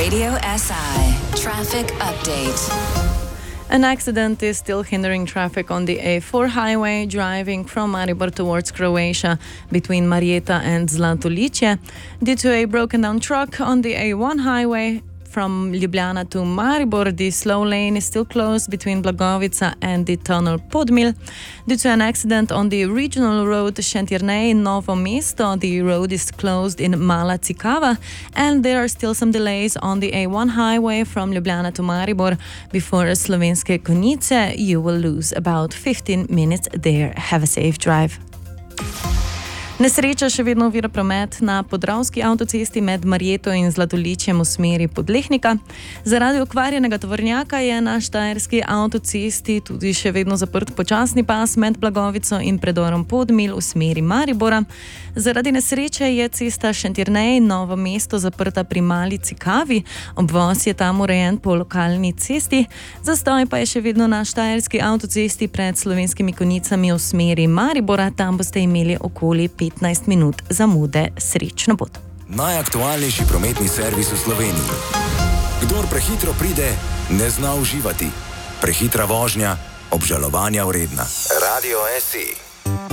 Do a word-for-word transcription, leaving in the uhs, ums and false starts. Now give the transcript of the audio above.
Radio S I Traffic Update. An accident is still hindering traffic on the A four highway driving from Maribor towards Croatia between Marieta and Zlatolice. Due to a broken down truck on the A one highway from Ljubljana to Maribor, the slow lane is still closed between Blagovica and the tunnel Podmil. Due to an accident on the regional road Šentjernej-Novo Mesto, the road is closed in Mala Cikava, and there are still some delays on the A one highway from Ljubljana to Maribor. Before Slovenske Konjice, you will lose about fifteen minutes there. Have a safe drive. Nesreča še vedno ovira promet na podravski avtocesti med Marjeto in Zlatoličjem v smeri Podlehnika. Zaradi okvarjenega tovornjaka je na štajerski avtocesti tudi še vedno zaprt počasni pas med Blagovico in predorom Podmil v smeri Maribora. Zaradi nesreče je cesta Šentjernej-Novo Mesto zaprta pri Mali Cikavi. Obvoz je tam urejen po lokalni cesti. Zastoj pa je še vedno na štajerski avtocesti pred Slovenskimi Konjicami v smeri Maribora. Tam boste imeli okoli petnajst minut zamude. Srečno pot. Najaktualnejši prometni servis v Sloveniji. Kdor prehitro pride, ne zna uživati. Prehitra vožnja, obžalovanja vredna. Radio S I.